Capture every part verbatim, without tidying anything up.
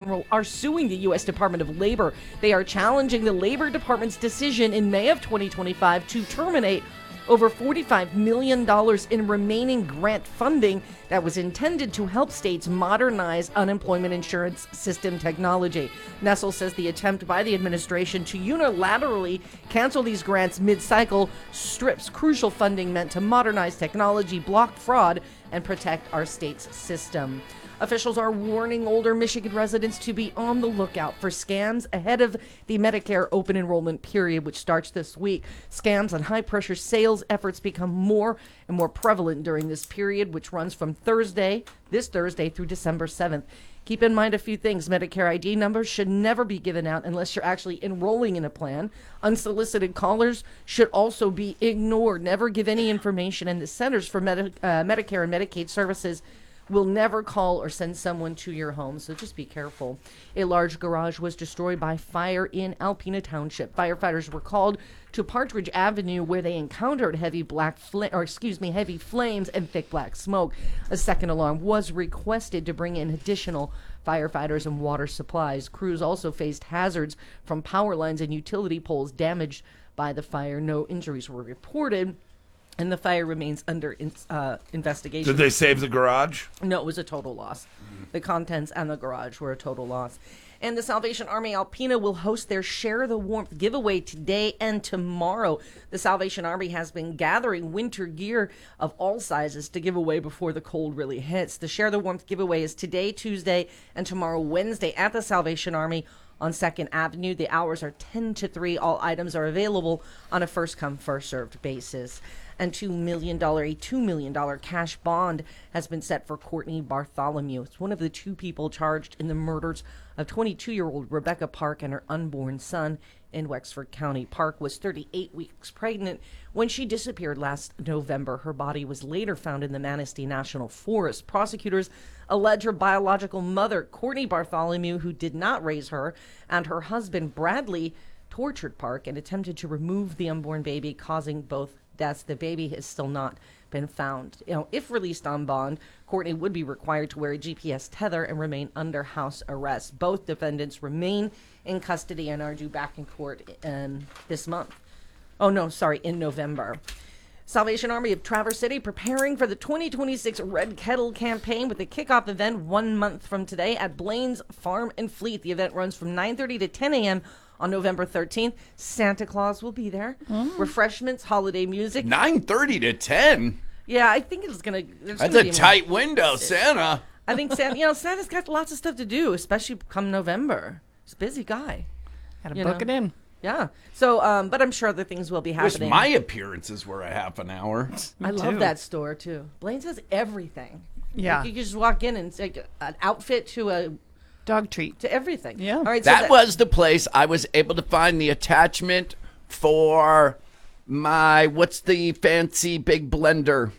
General are suing the U S Department of Labor. They are challenging the Labor Department's decision in May of twenty twenty-five to terminate over forty-five million dollars in remaining grant funding that was intended to help states modernize unemployment insurance system technology. Nestle says the attempt by the administration to unilaterally cancel these grants mid-cycle strips crucial funding meant to modernize technology, block fraud, and protect our state's system. Officials are warning older Michigan residents to be on the lookout for scams ahead of the Medicare open enrollment period, which starts this week. Scams and high-pressure sales efforts become more and more prevalent during this period, which runs from Thursday, this Thursday, through December seventh. Keep in mind a few things. Medicare I D numbers should never be given out unless you're actually enrolling in a plan. Unsolicited callers should also be ignored. Never give any information, and the Centers for Medi- uh, Medicare and Medicaid Services will never call or send someone to your home, so just be careful. A large garage was destroyed by fire in Alpena Township. Firefighters were called to Partridge Avenue, where they encountered heavy black fl- or excuse me, heavy flames and thick black smoke. A second alarm was requested to bring in additional firefighters and water supplies. Crews also faced hazards from power lines and utility poles damaged by the fire. No injuries were reported, and the fire remains under in, uh, investigation. Did they save the garage? No, it was a total loss. The contents and the garage were a total loss. And the Salvation Army Alpena will host their Share the Warmth giveaway today and tomorrow. The Salvation Army has been gathering winter gear of all sizes to give away before the cold really hits. The Share the Warmth giveaway is today, Tuesday, and tomorrow, Wednesday, at the Salvation Army on second Avenue. The hours are ten to three. All items are available on a first-come, first-served basis. And two million dollars, a two million dollars cash bond has been set for Courtney Bartholomew. It's one of the two people charged in the murders of twenty-two-year-old Rebecca Park and her unborn son in Wexford County. Park was thirty-eight weeks pregnant when she disappeared last November. Her body was later found in the Manistee National Forest. Prosecutors allege her biological mother, Courtney Bartholomew, who did not raise her, and her husband, Bradley, tortured Park and attempted to remove the unborn baby, causing both deaths. The baby has still not been found. You know, if released on bond, Courtney would be required to wear a G P S tether and remain under house arrest. Both defendants remain in custody and are due back in court um, this month. Oh, no, sorry, in November. Salvation Army of Traverse City preparing for the twenty twenty-six Red Kettle campaign with a kickoff event one month from today at Blaine's Farm and Fleet. The event runs from nine thirty to ten a.m. on November thirteenth. Santa Claus will be there. Mm. Refreshments, holiday music. nine thirty to ten? Yeah, I think it's going to... That's a tight window, Santa. I think Santa, you know, Santa's got lots of stuff to do, especially come November. He's a busy guy. Gotta book know? it in. Yeah. So, um, but I'm sure other things will be happening. Wish my appearances were a half an hour. I love that store, too. Blaine's has everything. Yeah. Like you can just walk in and take an outfit to a... dog treat. To everything. Yeah. All right, that, so that was the place I was able to find the attachment for my, what's the fancy big blender?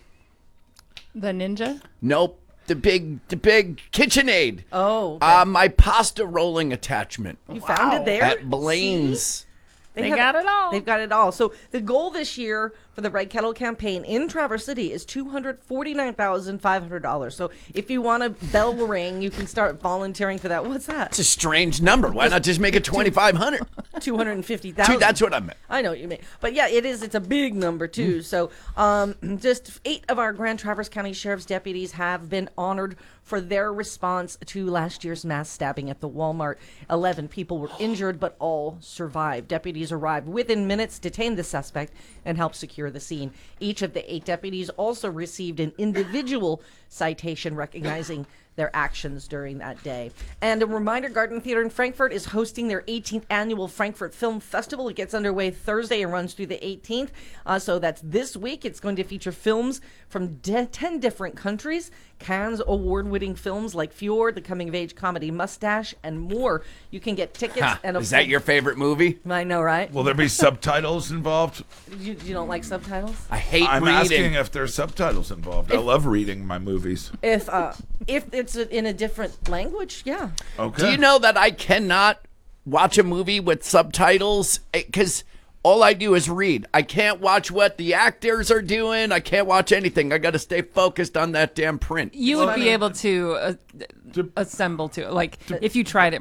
The Ninja? Nope. The big, the big KitchenAid. Oh. Okay. Uh, my pasta rolling attachment. You wow. found it there? At Blaine's. See? They, they have, got it all. They've got it all. So the goal this year for the Red Kettle campaign in Traverse City is two hundred forty-nine thousand five hundred dollars. So if you want a bell ring, you can start volunteering for that. What's that? It's a strange number. Why not just make it twenty-five hundred dollars? two hundred fifty thousand dollars. That's what I meant. I know what you mean. But yeah, it is. It's a big number, too. Mm. So um, just eight of our Grand Traverse County Sheriff's deputies have been honored for their response to last year's mass stabbing at the Walmart. eleven people were injured, but all survived. Deputies arrived within minutes, detained the suspect, and helped secure the scene. Each of the eight deputies also received an individual citation recognizing their actions during that day. And a reminder, Garden Theater in Frankfort is hosting their eighteenth annual Frankfurt Film Festival. It gets underway Thursday and runs through the eighteenth. Uh, so that's this week. It's going to feature films from de- ten different countries. Cannes award-winning films like Fjord, the coming-of-age comedy Mustache, and more. You can get tickets. Huh. and a Is that your favorite movie? I know, right? Will there be subtitles involved? You, you don't like subtitles? I hate I'm reading. asking if there's subtitles involved. If, I love reading my movies. If uh, if it's in a different language, yeah. Okay. Do you know that I cannot watch a movie with subtitles? Because all I do is read. I can't watch what the actors are doing. I can't watch anything. I got to stay focused on that damn print. You would be able to uh, assemble to like if you tried it